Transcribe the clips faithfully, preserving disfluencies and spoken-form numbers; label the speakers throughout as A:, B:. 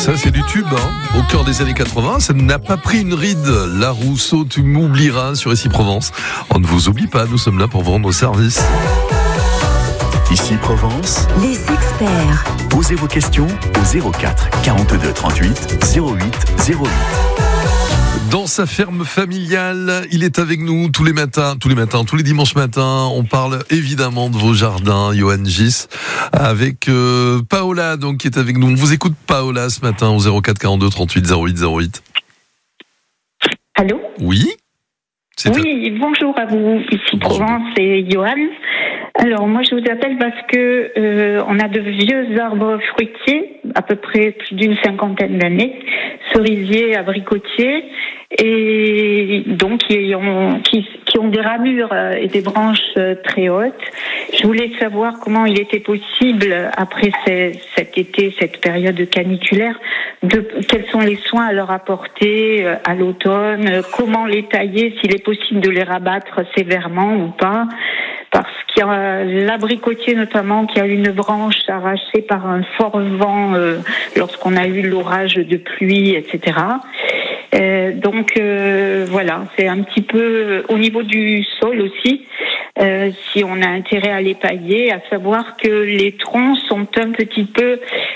A: Ça, c'est du tube, hein, au cœur des années quatre-vingts. Ça n'a pas pris une ride. La Rousseau, tu m'oublieras sur Ici Provence. On ne vous oublie pas, nous sommes là pour vendre nos services.
B: Ici Provence,
C: les experts.
B: Posez vos questions au zéro quatre quarante-deux trente-huit zéro huit zéro huit.
A: Dans sa ferme familiale, il est avec nous tous les matins, tous les matins, tous les dimanches matins. On parle évidemment de vos jardins, Johan Gis, avec euh, Paola, donc qui est avec nous. On vous écoute, Paola, ce matin au zéro quatre quarante-deux trente-huit zéro huit zéro huit.
D: Allô ?
A: Oui. C'est
D: oui, un... bonjour à vous, ici Provence et Johan. Alors moi je vous appelle parce que euh, on a de vieux arbres fruitiers, à peu près plus d'une cinquantaine d'années, cerisiers, abricotiers, et donc qui ont, qui, qui ont des ramures et des branches très hautes. Je voulais savoir comment il était possible, après ces, cet été, cette période caniculaire, de, quels sont les soins à leur apporter à l'automne, comment les tailler, s'il est possible de les rabattre sévèrement ou pas. Parce qu'il y a l'abricotier notamment qui a une branche arrachée par un fort vent euh, lorsqu'on a eu l'orage de pluie, et cetera. Euh, donc euh, voilà, c'est un petit peu au niveau du sol aussi. Euh, si on a intérêt à les pailler, à savoir que les troncs sont un petit peu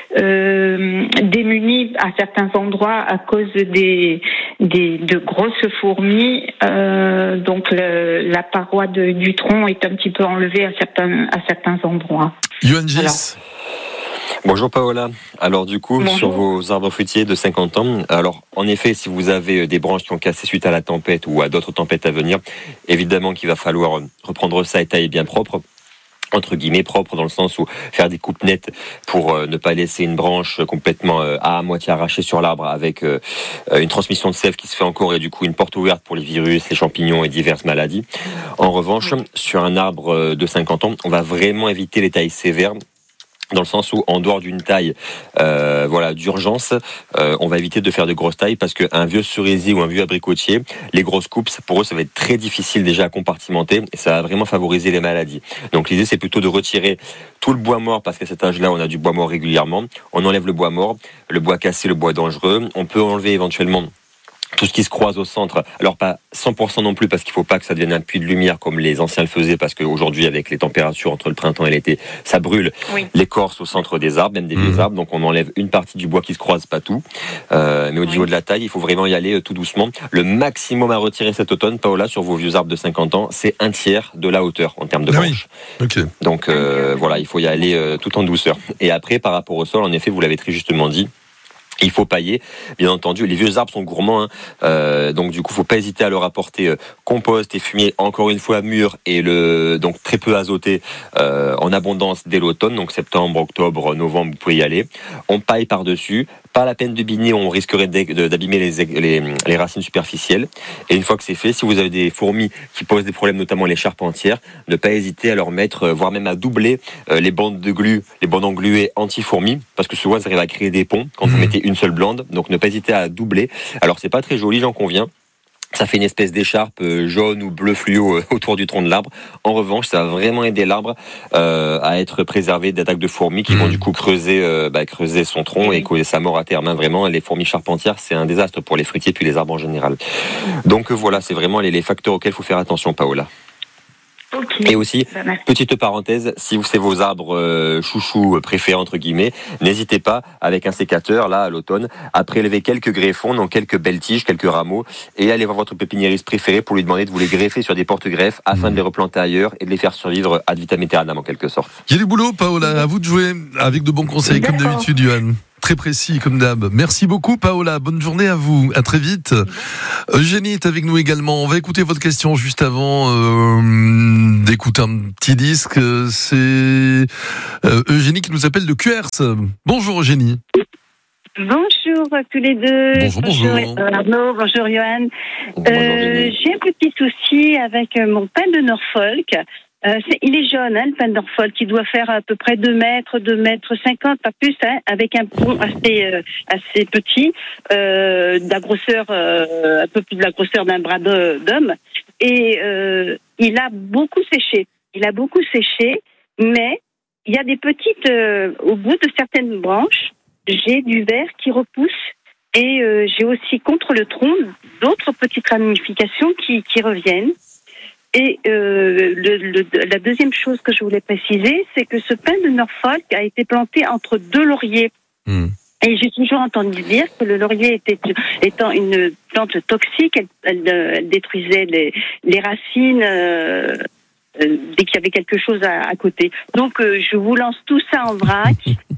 D: euh, démunis à certains endroits à cause des, des de grosses fourmis. Euh, donc le, la paroi de, du tronc est un petit peu enlevée à certains à certains endroits.
A: Johan Gis.
E: Bonjour Paola. Alors du coup, Bonjour. Sur vos arbres fruitiers de cinquante ans, alors en effet, si vous avez des branches qui ont cassé suite à la tempête ou à d'autres tempêtes à venir, évidemment qu'il va falloir reprendre ça et tailler bien propre, entre guillemets propre dans le sens où faire des coupes nettes pour euh, ne pas laisser une branche complètement euh, à moitié arrachée sur l'arbre avec euh, une transmission de sève qui se fait encore et du coup une porte ouverte pour les virus, les champignons et diverses maladies. En revanche, sur un arbre de cinquante ans, on va vraiment éviter les tailles sévères, dans le sens où, en dehors d'une taille euh, voilà, d'urgence, euh, on va éviter de faire de grosses tailles parce qu'un vieux cerisier ou un vieux abricotier, les grosses coupes, pour eux, ça va être très difficile déjà à compartimenter et ça va vraiment favoriser les maladies. Donc l'idée, c'est plutôt de retirer tout le bois mort parce qu'à cet âge-là, on a du bois mort régulièrement. On enlève le bois mort, le bois cassé, le bois dangereux. On peut enlever éventuellement tout ce qui se croise au centre, alors pas cent pour cent non plus parce qu'il ne faut pas que ça devienne un puits de lumière comme les anciens le faisaient parce qu'aujourd'hui avec les températures entre le printemps et l'été, ça brûle oui. l'écorce au centre des arbres, même des vieux mmh. arbres, donc on enlève une partie du bois qui se croise, pas tout, euh, mais au oui. niveau de la taille, il faut vraiment y aller euh, tout doucement. Le maximum à retirer cet automne, Paola, sur vos vieux arbres de cinquante ans, c'est un tiers de la hauteur en termes de branches.
A: Ah oui. Okay.
E: Donc euh, voilà, il faut y aller euh, tout en douceur. Et après, par rapport au sol, en effet, vous l'avez très justement dit, il faut pailler, bien entendu. Les vieux arbres sont gourmands, hein. euh, donc du coup, faut pas hésiter à leur apporter euh, compost et fumier, encore une fois mûr et le donc très peu azoté euh, en abondance dès l'automne, donc septembre, octobre, novembre, vous pouvez y aller. On paille par-dessus. Pas la peine de biner, on risquerait d'abîmer les, les, les racines superficielles. Et une fois que c'est fait, si vous avez des fourmis qui posent des problèmes, notamment les charpentières, ne pas hésiter à leur mettre, voire même à doubler les bandes de glu, les bandes engluées anti-fourmis, parce que souvent ça arrive à créer des ponts quand mmh. vous mettez une seule blande. Donc ne pas hésiter à doubler. Alors c'est pas très joli, j'en conviens. Ça fait une espèce d'écharpe jaune ou bleu fluo autour du tronc de l'arbre. En revanche, ça va vraiment aider l'arbre euh, à être préservé d'attaques de fourmis qui mmh. vont du coup creuser, euh, bah, creuser son tronc et causer sa mort à terme. Hein. Vraiment, les fourmis charpentières, c'est un désastre pour les fruitiers puis les arbres en général. Donc voilà, c'est vraiment les, les facteurs auxquels il faut faire attention, Paola. Okay. Et aussi, petite parenthèse, si c'est vos arbres euh, chouchous préférés entre guillemets, n'hésitez pas avec un sécateur là à l'automne à prélever quelques greffons, donc quelques belles tiges, quelques rameaux, et aller voir votre pépiniériste préféré pour lui demander de vous les greffer sur des porte-greffes afin mmh. de les replanter ailleurs et de les faire survivre ad vitam aeternam en quelque sorte.
A: Il y a du boulot, Paola, à vous de jouer avec de bons conseils comme d'habitude, Johan. Très précis comme d'hab. Merci beaucoup Paola, bonne journée à vous, à très vite. Eugénie est avec nous également, on va écouter votre question juste avant euh, d'écouter un petit disque. C'est euh, Eugénie qui nous appelle de Cuers. Bonjour Eugénie.
F: Bonjour à tous les deux.
A: Bonjour, bonjour.
F: Bonjour Arnaud, bonjour Johan. Bonjour, euh, j'ai un petit souci avec mon pin de Norfolk. Euh, c'est, il est jeune, hein, le pin de Norfolk, qui doit faire à peu près deux mètres, deux mètres cinquante, pas plus, hein, avec un pont assez, euh, assez petit, euh, de la grosseur, euh, un peu plus de la grosseur d'un bras de, d'homme. Et euh, il a beaucoup séché. Il a beaucoup séché, mais il y a des petites, euh, au bout de certaines branches, j'ai du vert qui repousse et euh, j'ai aussi contre le tronc d'autres petites ramifications qui, qui reviennent. Et euh, le, le, la deuxième chose que je voulais préciser, c'est que ce pin de Norfolk a été planté entre deux lauriers. Mmh. Et j'ai toujours entendu dire que le laurier était étant une plante toxique, elle, elle, elle détruisait les, les racines euh, euh, dès qu'il y avait quelque chose à, à côté. Donc euh, je vous lance tout ça en vrac.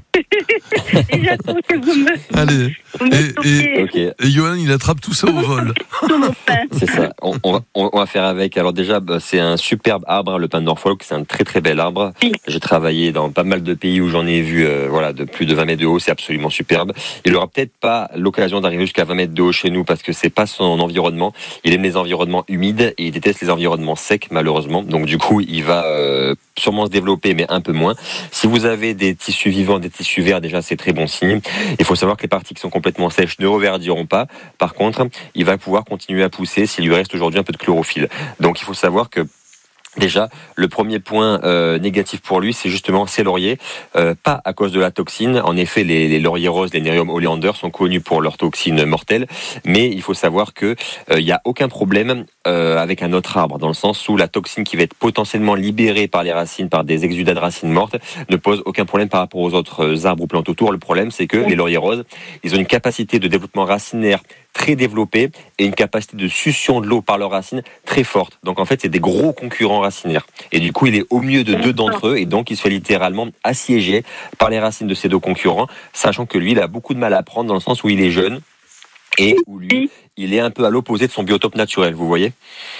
F: Et j'attends que vous me...
A: Allez, vous me et, et, okay. et Johan, il attrape tout ça au vol.
E: C'est ça, on, on, va, on va faire avec. Alors déjà, c'est un superbe arbre, le pin de Norfolk, c'est un très très bel arbre. Oui. J'ai travaillé dans pas mal de pays où j'en ai vu euh, voilà, de plus de vingt mètres de haut, c'est absolument superbe. Il n'aura peut-être pas l'occasion d'arriver jusqu'à vingt mètres de haut chez nous parce que c'est pas son environnement. Il aime les environnements humides et il déteste les environnements secs malheureusement. Donc du coup, il va euh, sûrement se développer mais un peu moins. Si vous avez des tissus vivants, des tissus verts, déjà c'est très bon signe. Il faut savoir que les parties qui sont complètement sèches ne reverdiront pas. Par contre, il va pouvoir continuer à pousser s'il lui reste aujourd'hui un peu de chlorophylle. Donc il faut savoir que déjà, le premier point euh, négatif pour lui, c'est justement ces lauriers, euh, pas à cause de la toxine. En effet, les, les lauriers roses, les Nerium oleander, sont connus pour leurs toxines mortelles, mais il faut savoir que il euh, n'y a aucun problème euh, avec un autre arbre, dans le sens où la toxine qui va être potentiellement libérée par les racines, par des exudats de racines mortes, ne pose aucun problème par rapport aux autres arbres ou plantes autour. Le problème, c'est que les lauriers roses, ils ont une capacité de développement racinaire très développée et une capacité de succion de l'eau par leurs racines très forte. Donc en fait, c'est des gros concurrents racinaires. Et du coup, il est au milieu de deux d'entre eux et donc il se fait littéralement assiéger par les racines de ces deux concurrents, sachant que lui, il a beaucoup de mal à prendre dans le sens où il est jeune et où lui, il est un peu à l'opposé de son biotope naturel, vous voyez ?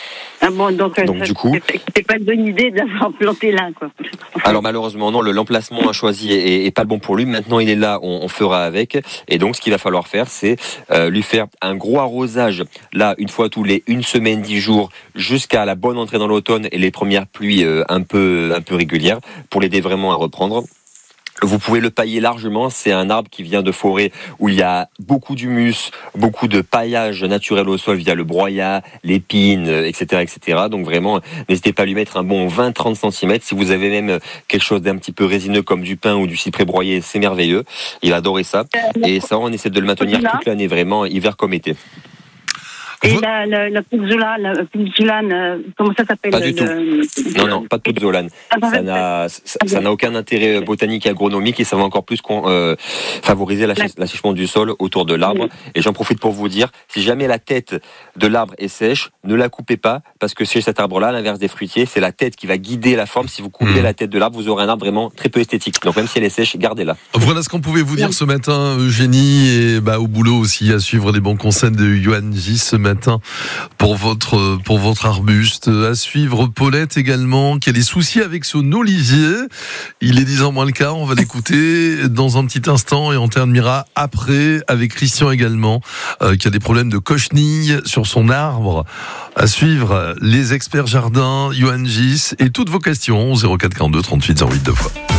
F: Ah bon, donc,
E: donc
F: ça,
E: du coup,
F: c'est pas une bonne idée d'avoir planté là, quoi.
E: Alors malheureusement non, le, l'emplacement choisi est, est pas le bon pour lui. Maintenant il est là, on, on fera avec. Et donc ce qu'il va falloir faire, c'est euh, lui faire un gros arrosage là une fois tous les une semaine, dix jours, jusqu'à la bonne entrée dans l'automne et les premières pluies euh, un peu un peu régulières pour l'aider vraiment à reprendre. Vous pouvez le pailler largement, c'est un arbre qui vient de forêt où il y a beaucoup d'humus, beaucoup de paillage naturel au sol via le broyat, l'épine, et cetera, et cetera. Donc vraiment, n'hésitez pas à lui mettre un bon vingt à trente centimètres. Si vous avez même quelque chose d'un petit peu résineux comme du pin ou du cyprès broyé, c'est merveilleux. Il adorait ça. Et ça, on essaie de le maintenir toute l'année, vraiment, hiver comme été.
F: Et Vous... la, la, la puzzolane, la puzzolane, comment ça s'appelle?
E: Pas du tout.
F: Le...
E: Non, non, pas de puzzolane. Ça n'a, ça, ça n'a aucun intérêt botanique et agronomique et ça va encore plus euh, favoriser l'assèchement du sol autour de l'arbre. Et j'en profite pour vous dire, si jamais la tête de l'arbre est sèche, ne la coupez pas parce que chez cet arbre-là, à l'inverse des fruitiers, c'est la tête qui va guider la forme. Si vous coupez mmh. la tête de l'arbre, vous aurez un arbre vraiment très peu esthétique. Donc même si elle est sèche, gardez-la.
A: Voilà ce qu'on pouvait vous dire ce matin, Eugénie, et bah, au boulot aussi, à suivre les bons conseils de Johan J ce matin. matin pour votre pour votre arbuste. À suivre Paulette également qui a des soucis avec son olivier. Il est dix heures moins le quart, on va l'écouter dans un petit instant et on terminera après avec Christian également euh, qui a des problèmes de cochenille sur son arbre. À suivre les experts jardins, Johan Gis et toutes vos questions zéro quatre quarante-deux trente-huit zéro huit deux fois.